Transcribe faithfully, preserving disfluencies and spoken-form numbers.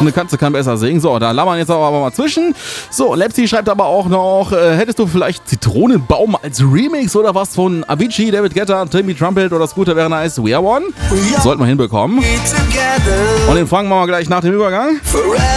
Eine Katze kann besser singen. So, da labern jetzt aber mal zwischen. So, Lepsi schreibt aber auch noch, äh, hättest du vielleicht Zitronenbaum als Remix oder was von Avicii, David Guetta, Timmy Trumpet oder Scooter wäre nice. We are one. Sollten wir hinbekommen. Und den fragen wir mal gleich nach dem Übergang.